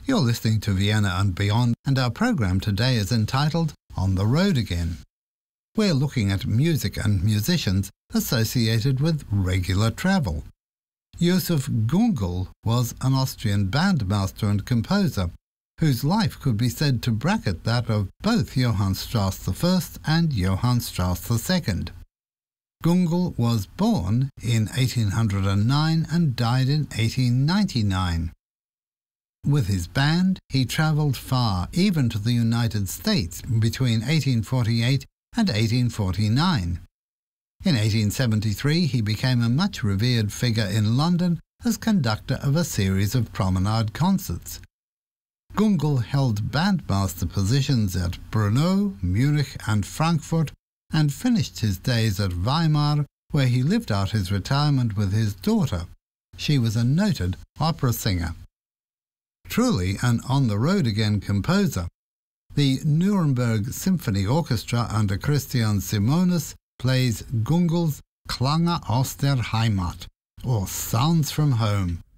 You're listening to Vienna and Beyond, and our program today is entitled On the Road Again. We're looking at music and musicians associated with regular travel. Josef Gungl was an Austrian bandmaster and composer, whose life could be said to bracket that of both Johann Strauss I and Johann Strauss II. Gungl was born in 1809 and died in 1899. With his band, he travelled far, even to the United States, between 1848 and 1849. In 1873, he became a much revered figure in London as conductor of a series of promenade concerts. Gungl held bandmaster positions at Brno, Munich and Frankfurt, and finished his days at Weimar, where he lived out his retirement with his daughter. She was a noted opera singer. Truly an on-the-road-again composer, the Nuremberg Symphony Orchestra under Christian Simonis plays Gungl's Klänge aus der Heimat, or Sounds from Home.